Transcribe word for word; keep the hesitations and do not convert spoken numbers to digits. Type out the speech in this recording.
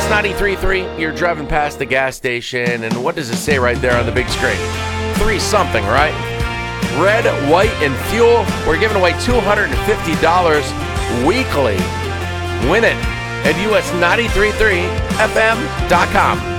S ninety-three point three, you're driving past the gas station, and what does it say right there on the big screen? Three something, right? Red, white, and fuel. We're giving away two hundred fifty dollars weekly. Win it at U S ninety-three point three F M dot com.